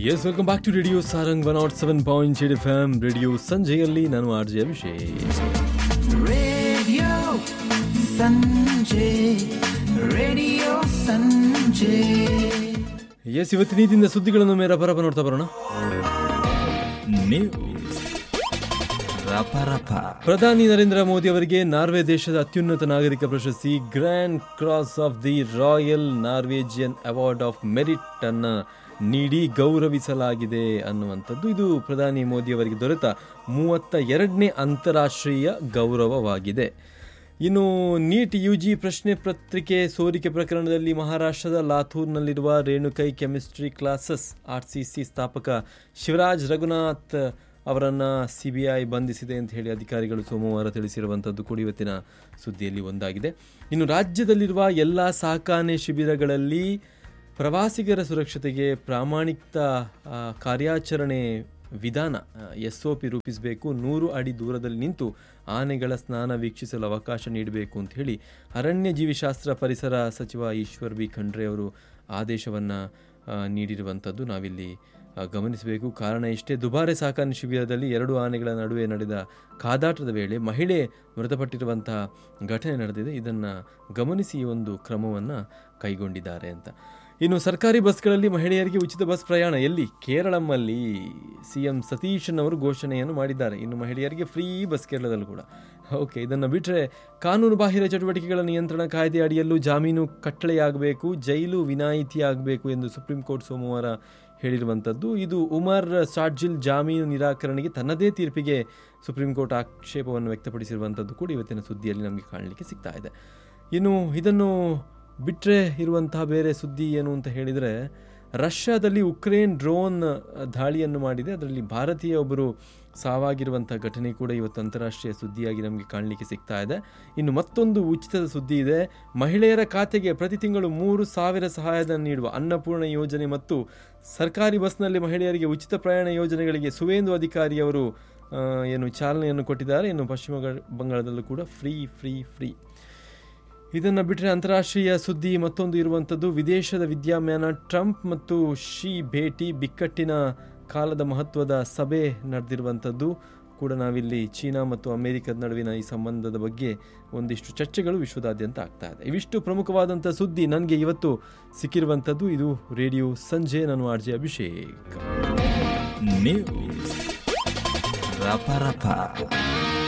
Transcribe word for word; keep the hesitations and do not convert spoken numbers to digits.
S welcome back to radio Sarang one not seven point eight F M radio ಸಂಜೆಯಲ್ಲಿ ನಾನು R J Abhishek. Radio ಸಂಜೆ radio ಸಂಜೆ S ಇವತ್ತಿನ ಇದರಿಂದ ಸುದ್ದಿಗಳನ್ನು ಮೇರ ಪರಪ ನೋಡ್ತಾ ಬರೋಣ. ನ್ಯೂಸ್ ರಪರಪ. ಪ್ರಧಾನಿ ನರೇಂದ್ರ ಮೋದಿ ಅವರಿಗೆ ನಾರ್ವೆ ದೇಶದ ಅತ್ಯುನ್ನತ ನಾಗರಿಕ ಪ್ರಶಸ್ತಿ grand cross of the royal Norwegian award of merit ಅನ್ನು ನೀಡಿ ಗೌರವಿಸಲಾಗಿದೆ ಅನ್ನುವಂಥದ್ದು ಇದು ಪ್ರಧಾನಿ ಮೋದಿ ಅವರಿಗೆ ದೊರೆತ ಮೂವತ್ತ ಎರಡನೇ ಅಂತಾರಾಷ್ಟ್ರೀಯ ಗೌರವವಾಗಿದೆ. ಇನ್ನು ನೀಟ್ ಯು ಜಿ ಪ್ರಶ್ನೆ ಪತ್ರಿಕೆ ಸೋರಿಕೆ ಪ್ರಕರಣದಲ್ಲಿ ಮಹಾರಾಷ್ಟ್ರದ ಲಾಥೂರ್ನಲ್ಲಿರುವ ರೇಣುಕೈ chemistry classes R C C ಸ್ಥಾಪಕ ಶಿವರಾಜ್ ರಘುನಾಥ್ ಅವರನ್ನು ಸಿ ಬಿ ಐ ಬಂಧಿಸಿದೆ ಅಂತ ಹೇಳಿ ಅಧಿಕಾರಿಗಳು ಸೋಮವಾರ ತಿಳಿಸಿರುವಂಥದ್ದು ಕೂಡ ಇವತ್ತಿನ ಸುದ್ದಿಯಲ್ಲಿ ಒಂದಾಗಿದೆ. ಇನ್ನು ರಾಜ್ಯದಲ್ಲಿರುವ ಎಲ್ಲ ಸಾಕಾಣೆ ಶಿಬಿರಗಳಲ್ಲಿ ಪ್ರವಾಸಿಗರ ಸುರಕ್ಷತೆಗೆ ಪ್ರಾಮಾಣಿಕ ಕಾರ್ಯಾಚರಣೆ ವಿಧಾನ ಎಸ್ ಒ ಪಿ ರೂಪಿಸಬೇಕು, ನೂರು ಅಡಿ ದೂರದಲ್ಲಿ ನಿಂತು ಆನೆಗಳ ಸ್ನಾನ ವೀಕ್ಷಿಸಲು ಅವಕಾಶ ನೀಡಬೇಕು ಅಂತ ಹೇಳಿ ಅರಣ್ಯ ಜೀವಿಶಾಸ್ತ್ರ ಪರಿಸರ ಸಚಿವ ಈಶ್ವರ್ ಬಿ ಖಂಡ್ರೆ ಅವರು ಆದೇಶವನ್ನು ನೀಡಿರುವಂಥದ್ದು ನಾವಿಲ್ಲಿ ಗಮನಿಸಬೇಕು. ಕಾರಣ ಇಷ್ಟೇ, ದುಬಾರೆ ಸಾಕಾಣೆ ಶಿಬಿರದಲ್ಲಿ ಎರಡು ಆನೆಗಳ ನಡುವೆ ನಡೆದ ಕಾದಾಟದ ವೇಳೆ ಮಹಿಳೆ ಮೃತಪಟ್ಟಿರುವಂತಹ ಘಟನೆ ನಡೆದಿದೆ. ಇದನ್ನು ಗಮನಿಸಿ ಒಂದು ಕ್ರಮವನ್ನು ಕೈಗೊಂಡಿದ್ದಾರೆ ಅಂತ. ಇನ್ನು ಸರ್ಕಾರಿ ಬಸ್ಗಳಲ್ಲಿ ಮಹಿಳೆಯರಿಗೆ ಉಚಿತ ಬಸ್ ಪ್ರಯಾಣ ಎಲ್ಲಿ? ಕೇರಳಂನಲ್ಲಿ ಸಿ ಎಂ ಸತೀಶನ್ ಅವರು ಘೋಷಣೆಯನ್ನು ಮಾಡಿದ್ದಾರೆ. ಇನ್ನು ಮಹಿಳೆಯರಿಗೆ ಫ್ರೀ ಬಸ್ ಕೇರಳದಲ್ಲೂ ಕೂಡ. ಓಕೆ, ಇದನ್ನು ಬಿಟ್ಟರೆ ಕಾನೂನು ಬಾಹಿರ ಚಟುವಟಿಕೆಗಳ ನಿಯಂತ್ರಣ ಕಾಯ್ದೆ ಅಡಿಯಲ್ಲೂ ಜಾಮೀನು ಕಟ್ಟಳೆಯಾಗಬೇಕು, ಜೈಲು ವಿನಾಯಿತಿ ಆಗಬೇಕು ಎಂದು ಸುಪ್ರೀಂ ಕೋರ್ಟ್ ಸೋಮವಾರ ಹೇಳಿರುವಂಥದ್ದು. ಇದು ಉಮರ್ ಸಾಡ್ಜಿಲ್ ಜಾಮೀನು ನಿರಾಕರಣೆಗೆ ತನ್ನದೇ ತೀರ್ಪಿಗೆ ಸುಪ್ರೀಂ ಕೋರ್ಟ್ ಆಕ್ಷೇಪವನ್ನು ವ್ಯಕ್ತಪಡಿಸಿರುವಂಥದ್ದು ಕೂಡ ಇವತ್ತಿನ ಸುದ್ದಿಯಲ್ಲಿ ನಮಗೆ ಕಾಣಲಿಕ್ಕೆ ಸಿಗ್ತಾ ಇದೆ. ಇನ್ನು ಇದನ್ನು ಬಿಟ್ಟರೆ ಇರುವಂತಹ ಬೇರೆ ಸುದ್ದಿ ಏನು ಅಂತ ಹೇಳಿದರೆ, ರಷ್ಯಾದಲ್ಲಿ ಉಕ್ರೇನ್ ಡ್ರೋನ್ ದಾಳಿಯನ್ನು ಮಾಡಿದೆ. ಅದರಲ್ಲಿ ಭಾರತೀಯ ಒಬ್ಬರು ಸಾವಾಗಿರುವಂಥ ಘಟನೆ ಕೂಡ ಇವತ್ತು ಅಂತಾರಾಷ್ಟ್ರೀಯ ಸುದ್ದಿಯಾಗಿ ನಮಗೆ ಕಾಣಲಿಕ್ಕೆ ಸಿಗ್ತಾ ಇದೆ. ಇನ್ನು ಮತ್ತೊಂದು ಉಚಿತದ ಸುದ್ದಿ ಇದೆ. ಮಹಿಳೆಯರ ಖಾತೆಗೆ ಪ್ರತಿ ತಿಂಗಳು ಮೂರು ಸಾವಿರ ಸಹಾಯಧನ ನೀಡುವ ಅನ್ನಪೂರ್ಣ ಯೋಜನೆ ಮತ್ತು ಸರ್ಕಾರಿ ಬಸ್ನಲ್ಲಿ ಮಹಿಳೆಯರಿಗೆ ಉಚಿತ ಪ್ರಯಾಣ ಯೋಜನೆಗಳಿಗೆ ಸುವೇಂದು ಅಧಿಕಾರಿ ಅವರು ಏನು ಚಾಲನೆಯನ್ನು ಕೊಟ್ಟಿದ್ದಾರೆ. ಇನ್ನು ಪಶ್ಚಿಮ ಬಂಗಾಳದಲ್ಲೂ ಕೂಡ ಫ್ರೀ ಫ್ರೀ ಫ್ರೀ ಇದನ್ನು ಬಿಟ್ಟರೆ ಅಂತಾರಾಷ್ಟ್ರೀಯ ಸುದ್ದಿ ಮತ್ತೊಂದು ಇರುವಂಥದ್ದು. ವಿದೇಶದ ವಿದ್ಯಮಾನ ಟ್ರಂಪ್ ಮತ್ತು ಶಿ ಭೇಟಿ, ಬಿಕ್ಕಟ್ಟಿನ ಕಾಲದ ಮಹತ್ವದ ಸಭೆ ನಡೆದಿರುವಂಥದ್ದು ಕೂಡ ನಾವಿಲ್ಲಿ ಚೀನಾ ಮತ್ತು ಅಮೆರಿಕದ ನಡುವಿನ ಈ ಸಂಬಂಧದ ಬಗ್ಗೆ ಒಂದಿಷ್ಟು ಚರ್ಚೆಗಳು ವಿಶ್ವದಾದ್ಯಂತ ಆಗ್ತಾ ಇದೆ. ಇವಿಷ್ಟು ಪ್ರಮುಖವಾದಂಥ ಸುದ್ದಿ ನನಗೆ ಇವತ್ತು ಸಿಕ್ಕಿರುವಂಥದ್ದು. ಇದು ರೇಡಿಯೋ ಸಂಜೆ, ನಾನು ಆರ್ ಜೆ ಅಭಿಷೇಕ್. ನ್ಯೂಸ್ ರಪರಪ.